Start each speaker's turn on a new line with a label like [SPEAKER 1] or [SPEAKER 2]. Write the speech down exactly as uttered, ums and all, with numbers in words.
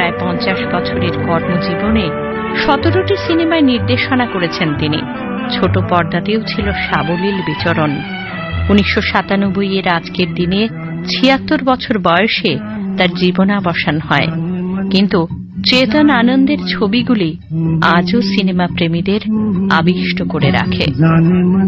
[SPEAKER 1] প্রায় পঞ্চাশ বছরের কর্মজীবনে সতেরোটি সিনেমায় নির্দেশনা করেছেন তিনি। ছোট পর্দাতেও ছিল সাবলীল বিচরণ। উনিশশো সাতানব্বই এর আজকের দিনে ছিয়াত্তর বছর বয়সে তার জীবনাবসান হয়, কিন্তু চেতন আনন্দের ছবিগুলি আজও সিনেমা প্রেমীদের আবিষ্ট করে রাখে।